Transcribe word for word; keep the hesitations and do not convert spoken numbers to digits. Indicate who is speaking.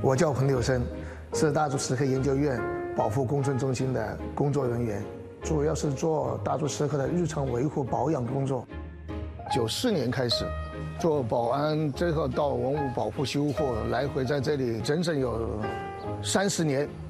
Speaker 1: 我叫彭柳生，是大足石刻研究院保护工程中心的工作人员，主要是做大足石刻的日常维护保养工作。九四年开始做保安，最后到文物保护修复，来回在这里整整有三十年。